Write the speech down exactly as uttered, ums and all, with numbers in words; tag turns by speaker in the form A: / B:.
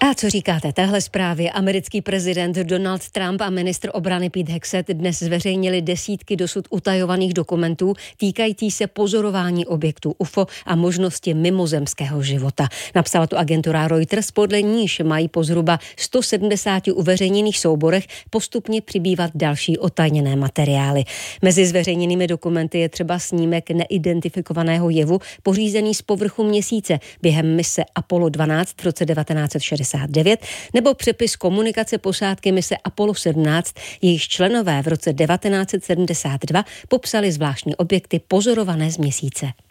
A: A co říkáte téhle zprávě? Americký prezident Donald Trump a ministr obrany Pete Hegseth dnes zveřejnili desítky dosud utajovaných dokumentů týkající se pozorování objektů U F O a možnosti mimozemského života. Napsala to agentura Reuters, podle níž mají po zhruba sto sedmdesáti uveřejněných souborech postupně přibývat další otajněné materiály. Mezi zveřejněnými dokumenty je třeba snímek neidentifikovaného jevu pořízený z povrchu Měsíce během mise Apollo dvanáct v roce devatenáct set šedesát devět nebo přepis komunikace posádky mise Apollo sedmnáct, jejíž členové v roce devatenáct set sedmdesát dva popsali zvláštní objekty pozorované z Měsíce.